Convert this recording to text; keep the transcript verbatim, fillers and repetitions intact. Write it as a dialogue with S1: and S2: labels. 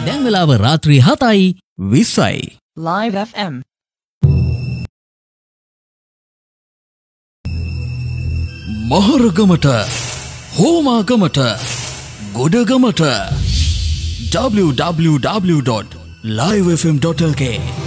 S1: දැන් වෙලාව රාත්‍රී හතයි විස්සයි.
S2: Live F M.
S1: මහරගමට හෝමාගමට ගොඩගමට w w w dot live f m dot l k